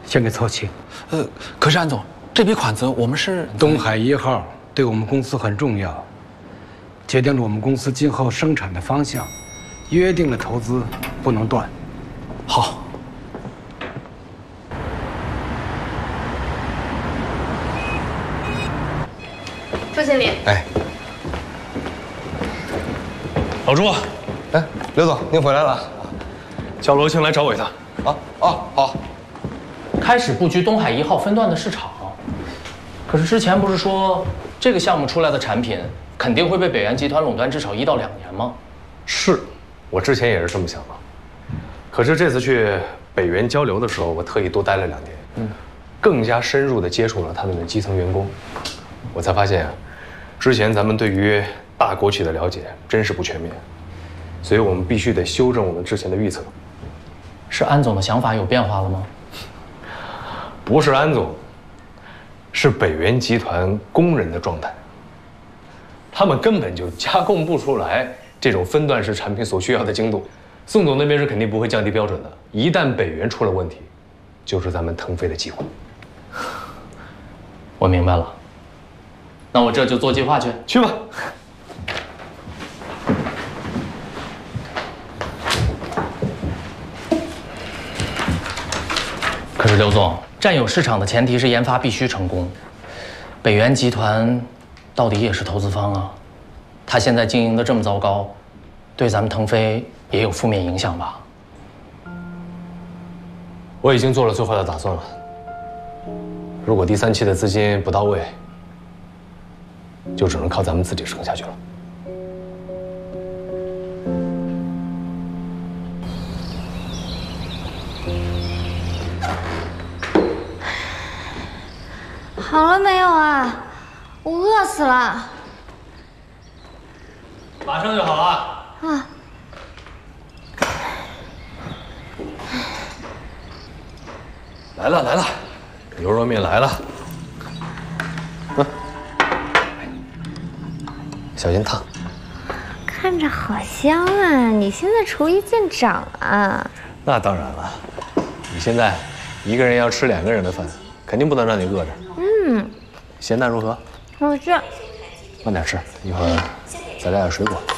先给凑齐。 可是安总，这笔款子我们是东海1号对我们公司很重要，决定了我们公司今后生产的方向，约定了投资不能断。 好。 朱经理， 哎， 老朱， 哎，刘总，您回来了。 叫罗青来找我一趟。 好。 开始布局东海1号分段的市场，可是之前不是说这个项目出来的产品肯定会被北元集团垄断至少1到2年吗？ 是，我之前也是这么想的。可是这次去北元交流的时候，我特意多待了2年，更加深入地接触了他们的基层员工，我才发现啊，之前咱们对于大国企的了解真是不全面，所以我们必须得修正我们之前的预测。 是安总的想法有变化了吗？ 不是安总，是北元集团工人的状态。他们根本就加工不出来这种分段式产品所需要的精度。宋总那边是肯定不会降低标准的，一旦北元出了问题，就是咱们腾飞的机会。 我明白了，那我这就做计划去。 去吧。 可是刘总，占有市场的前提是研发必须成功。北元集团到底也是投资方啊，他现在经营的这么糟糕，对咱们腾飞也有负面影响吧？ 我已经做了最坏的打算了。如果第3期的资金不到位，就只能靠咱们自己撑下去了。 好了没有啊？我饿死了。 马上就好了。 啊。 来了，牛肉面来了。小心烫。 看着好香啊！你现在厨艺见长啊？ 那当然了，你现在一个人要吃2个人的饭，肯定不能让你饿着。咸淡如何？ 好吃。 慢点吃，一会儿再来点水果。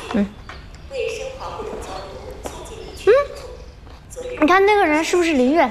你看那个人是不是林月？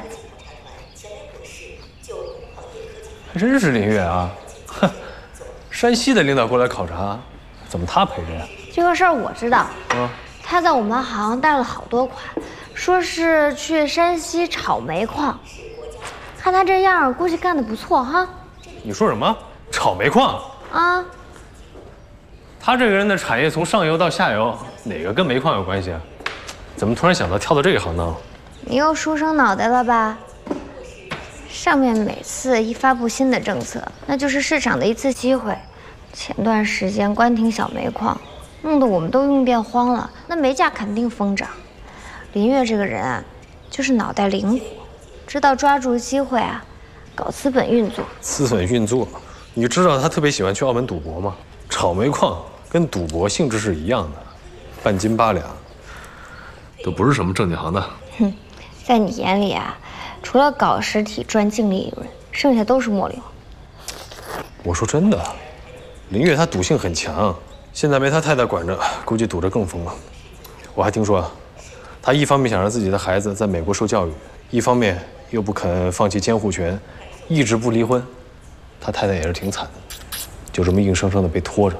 还真是林月啊！哼，山西的领导过来考察，怎么他陪着呀？ 这个事儿我知道。他在我们行贷了好多款，说是去山西炒煤矿。看他这样，估计干得不错哈。 你说什么？炒煤矿？ 啊？ 他这个人的产业从上游到下游，哪个跟煤矿有关系啊？怎么突然想到跳到这一行当了？ 你又书生脑袋了吧？上面每次一发布新的政策，那就是市场的一次机会。前段时间关停小煤矿，弄得我们都用电荒了，那煤价肯定疯涨。林月这个人啊，就是脑袋灵活，知道抓住机会啊，搞资本运作。 资本运作，你知道他特别喜欢去澳门赌博吗？炒煤矿跟赌博性质是一样的，半斤8两，都不是什么正经行当。 在你眼里啊，除了搞实体赚净利润，剩下都是末流。 我说真的，林月他赌性很强，现在没他太太管着，估计赌着更疯了。我还听说啊，他一方面想让自己的孩子在美国受教育，一方面又不肯放弃监护权，一直不离婚。他太太也是挺惨的，就这么硬生生的被拖着。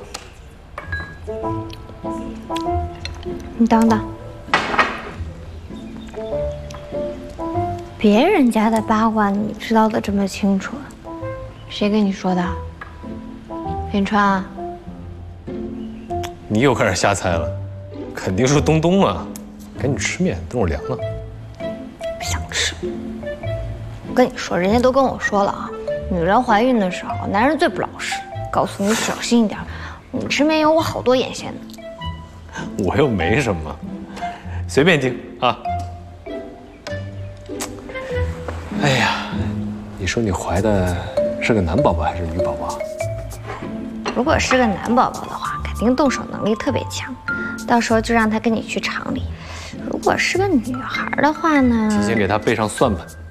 你等等，别人家的八卦你知道的这么清楚，谁跟你说的？林川啊？ 你又开始瞎猜了，肯定是东东啊！赶紧吃面，等我凉了。 不想吃。我跟你说，人家都跟我说了啊，女人怀孕的时候，男人最不老实。告诉你小心一点，你吃面有我好多眼线呢。 我又没什么，随便听啊。哎呀，你说你怀的是个男宝宝还是女宝宝？ 如果是个男宝宝的话，肯定动手能力特别强，到时候就让他跟你去厂里。如果是个女孩的话呢， 提前给他备上算盘。